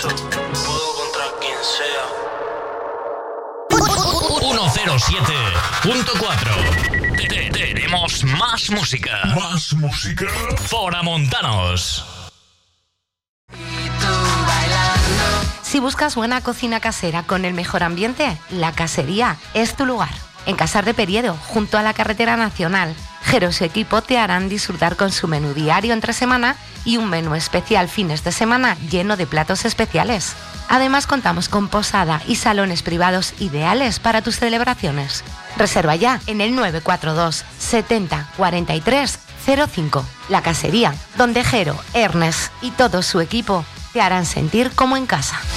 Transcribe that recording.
Puedo contra quien sea. 107.4. Tenemos más música. Más música. Foramontanos. Si buscas buena cocina casera con el mejor ambiente, La Casería es tu lugar. En Casar de Periedo, junto a la carretera nacional, Jero y su equipo te harán disfrutar con su menú diario entre semana y un menú especial fines de semana lleno de platos especiales. Además, contamos con posada y salones privados ideales para tus celebraciones. Reserva ya en el 942 70 43 05. La Casería, donde Jero, Ernest y todo su equipo te harán sentir como en casa.